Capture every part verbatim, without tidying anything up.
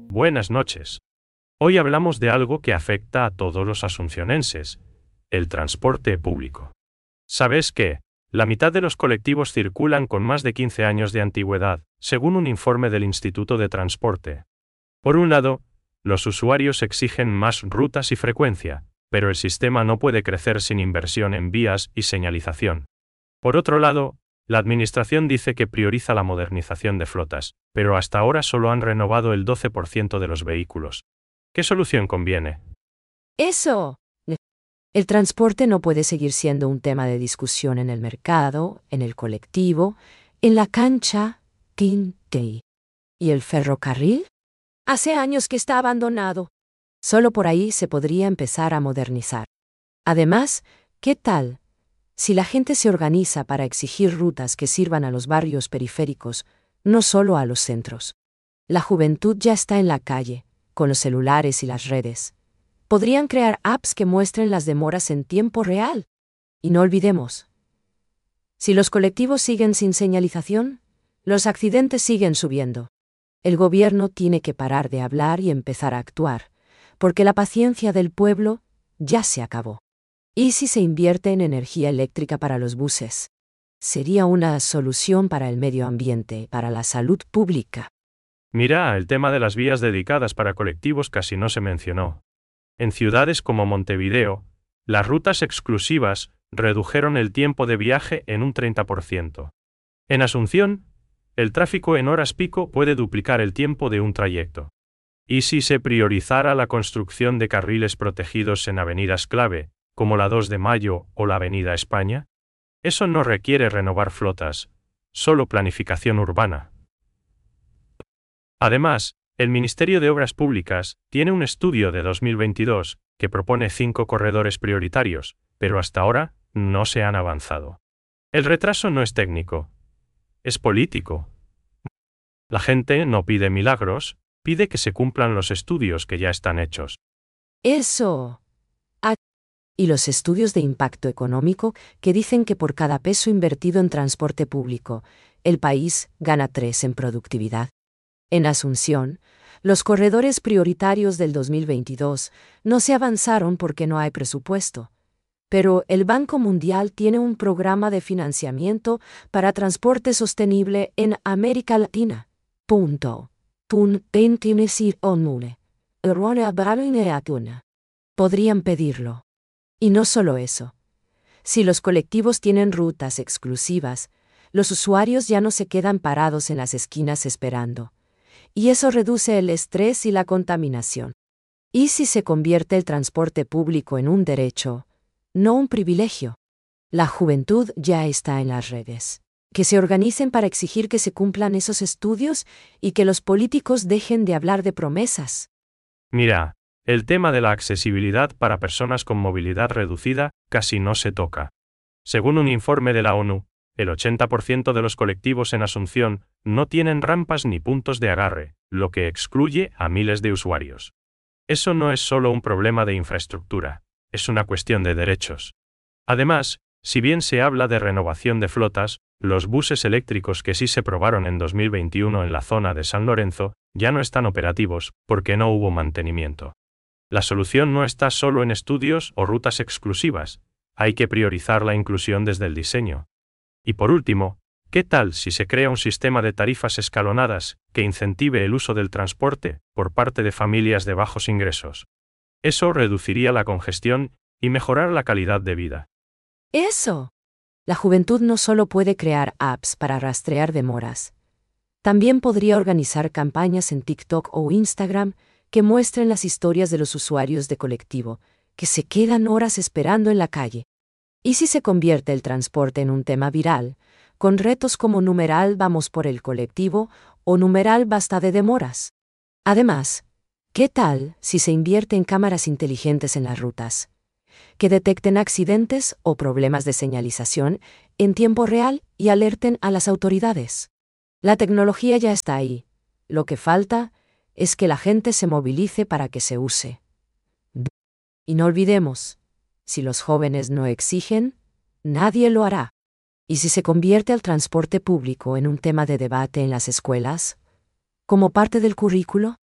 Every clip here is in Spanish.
Buenas noches. Hoy hablamos de algo que afecta a todos los asuncionenses, el transporte público. ¿Sabes qué? La mitad de los colectivos circulan con más de quince años de antigüedad, según un informe del Instituto de Transporte. Por un lado, los usuarios exigen más rutas y frecuencia, pero el sistema no puede crecer sin inversión en vías y señalización. Por otro lado, la Administración dice que prioriza la modernización de flotas, pero hasta ahora solo han renovado el doce por ciento de los vehículos. ¿Qué solución conviene? Eso. El transporte no puede seguir siendo un tema de discusión en el mercado, en el colectivo, en la cancha, quinte. ¿Y el ferrocarril? Hace años que está abandonado. Solo por ahí se podría empezar a modernizar. Además, ¿qué tal si la gente se organiza para exigir rutas que sirvan a los barrios periféricos, no solo a los centros? La juventud ya está en la calle, con los celulares y las redes. Podrían crear apps que muestren las demoras en tiempo real. Y no olvidemos, si los colectivos siguen sin señalización, los accidentes siguen subiendo. El gobierno tiene que parar de hablar y empezar a actuar, porque la paciencia del pueblo ya se acabó. ¿Y si se invierte en energía eléctrica para los buses? Sería una solución para el medio ambiente, para la salud pública. Mira, el tema de las vías dedicadas para colectivos casi no se mencionó. En ciudades como Montevideo, las rutas exclusivas redujeron el tiempo de viaje en un treinta por ciento. En Asunción, el tráfico en horas pico puede duplicar el tiempo de un trayecto. ¿Y si se priorizara la construcción de carriles protegidos en avenidas clave, como la dos de Mayo o la Avenida España? Eso no requiere renovar flotas, solo planificación urbana. Además, el Ministerio de Obras Públicas tiene un estudio de dos mil veintidós que propone cinco corredores prioritarios, pero hasta ahora no se han avanzado. El retraso no es técnico, es político. La gente no pide milagros, pide que se cumplan los estudios que ya están hechos. Eso. Ah, y los estudios de impacto económico que dicen que por cada peso invertido en transporte público, el país gana tres en productividad. En Asunción, los corredores prioritarios del dos mil veintidós no se avanzaron porque no hay presupuesto. Pero el Banco Mundial tiene un programa de financiamiento para transporte sostenible en América Latina. Punto. Tun pentimesir onmule. Errore abralineatuna. Podrían pedirlo. Y no solo eso. Si los colectivos tienen rutas exclusivas, los usuarios ya no se quedan parados en las esquinas esperando. Y eso reduce el estrés y la contaminación. ¿Y si se convierte el transporte público en un derecho, no un privilegio? La juventud ya está en las redes. Que se organicen para exigir que se cumplan esos estudios y que los políticos dejen de hablar de promesas. Mira, el tema de la accesibilidad para personas con movilidad reducida casi no se toca. Según un informe de la ONU, el ochenta por ciento de los colectivos en Asunción no tienen rampas ni puntos de agarre, lo que excluye a miles de usuarios. Eso no es solo un problema de infraestructura, es una cuestión de derechos. Además, si bien se habla de renovación de flotas, los buses eléctricos que sí se probaron en dos mil veintiuno en la zona de San Lorenzo ya no están operativos porque no hubo mantenimiento. La solución no está solo en estudios o rutas exclusivas, hay que priorizar la inclusión desde el diseño. Y por último, ¿qué tal si se crea un sistema de tarifas escalonadas que incentive el uso del transporte por parte de familias de bajos ingresos? Eso reduciría la congestión y mejorar la calidad de vida. Eso. La juventud no solo puede crear apps para rastrear demoras. También podría organizar campañas en TikTok o Instagram que muestren las historias de los usuarios de colectivo, que se quedan horas esperando en la calle. ¿Y si se convierte el transporte en un tema viral, con retos como numeral vamos por el colectivo o numeral basta de demoras? Además, ¿qué tal si se invierte en cámaras inteligentes en las rutas, que detecten accidentes o problemas de señalización en tiempo real y alerten a las autoridades? La tecnología ya está ahí. Lo que falta es que la gente se movilice para que se use. Y no olvidemos, si los jóvenes no exigen, nadie lo hará. ¿Y si se convierte el transporte público en un tema de debate en las escuelas, como parte del currículo?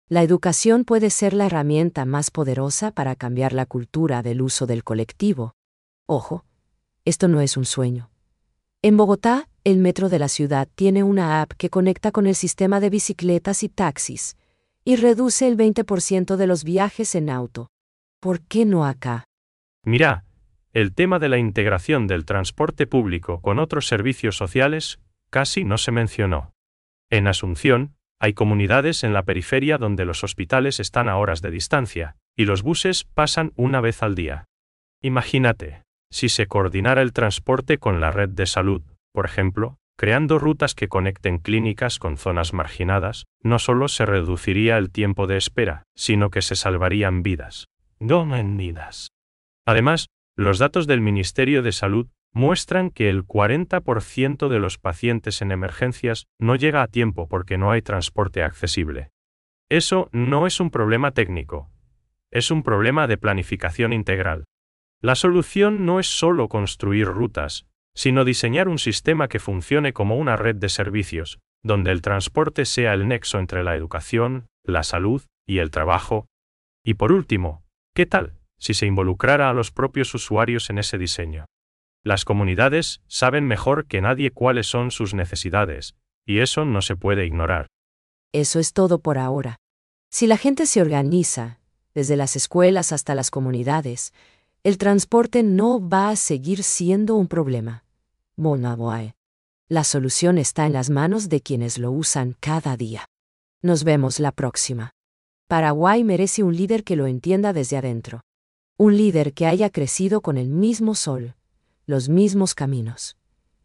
La educación puede ser la herramienta más poderosa para cambiar la cultura del uso del colectivo. Ojo, esto no es un sueño. En Bogotá, el metro de la ciudad tiene una app que conecta con el sistema de bicicletas y taxis, y reduce el veinte por ciento de los viajes en auto. ¿Por qué no acá? Mira, el tema de la integración del transporte público con otros servicios sociales casi no se mencionó. En Asunción, hay comunidades en la periferia donde los hospitales están a horas de distancia, y los buses pasan una vez al día. Imagínate, si se coordinara el transporte con la red de salud, por ejemplo, creando rutas que conecten clínicas con zonas marginadas, no solo se reduciría el tiempo de espera, sino que se salvarían vidas. vidas. Además, los datos del Ministerio de Salud muestran que el cuarenta por ciento de los pacientes en emergencias no llega a tiempo porque no hay transporte accesible. Eso no es un problema técnico. Es un problema de planificación integral. La solución no es solo construir rutas, sino diseñar un sistema que funcione como una red de servicios, donde el transporte sea el nexo entre la educación, la salud y el trabajo. Y por último, ¿qué tal si se involucrara a los propios usuarios en ese diseño? Las comunidades saben mejor que nadie cuáles son sus necesidades, y eso no se puede ignorar. Eso es todo por ahora. Si la gente se organiza, desde las escuelas hasta las comunidades, el transporte no va a seguir siendo un problema. Monaboe. La solución está en las manos de quienes lo usan cada día. Nos vemos la próxima. Paraguay merece un líder que lo entienda desde adentro. Un líder que haya crecido con el mismo sol, los mismos caminos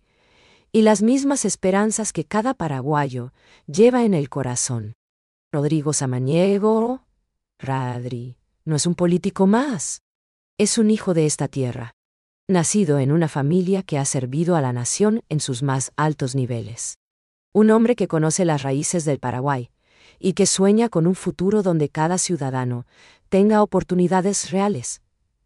y las mismas esperanzas que cada paraguayo lleva en el corazón. Rodrigo Samaniego, Radri, no es un político más. Es un hijo de esta tierra, nacido en una familia que ha servido a la nación en sus más altos niveles. Un hombre que conoce las raíces del Paraguay y que sueña con un futuro donde cada ciudadano tenga oportunidades reales.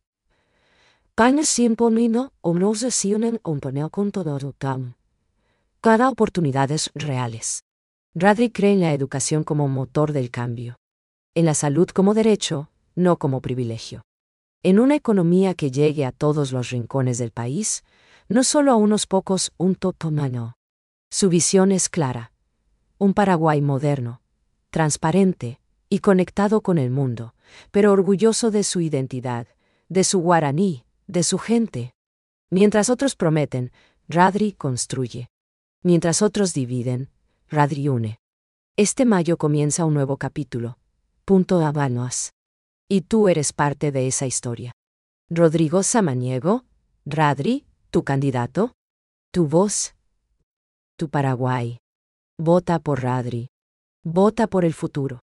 Cada oportunidades reales. Radri cree en la educación como motor del cambio. En la salud como derecho, no como privilegio. En una economía que llegue a todos los rincones del país, no solo a unos pocos, un totomano. Su visión es clara. Un Paraguay moderno, transparente y conectado con el mundo, pero orgulloso de su identidad, de su guaraní, de su gente. Mientras otros prometen, Radri construye. Mientras otros dividen, Radri une. Este mayo comienza un nuevo capítulo. Punto Habanos. Y tú eres parte de esa historia. Rodrigo Samaniego, Radri, tu candidato, tu voz, tu Paraguay. Vota por Radri. Vota por el futuro.